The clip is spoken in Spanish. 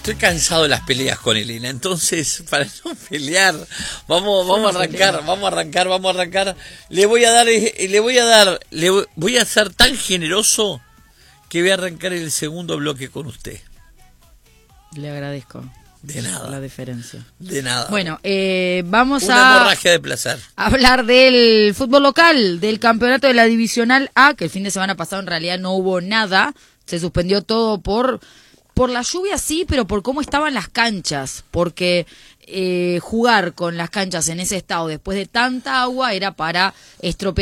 Estoy cansado de las peleas con Elena, entonces para no pelear, vamos a arrancar. Voy a ser tan generoso que voy a arrancar el segundo bloque con usted. Le agradezco. De nada. La deferencia. De nada. Bueno, vamos Una hemorragia de placer. Hablar del fútbol local, del campeonato de la Divisional A, que el fin de semana pasado en realidad no hubo nada. Se suspendió todo por la lluvia, sí, pero por cómo estaban las canchas. Porque jugar con las canchas en ese estado después de tanta agua era para estropear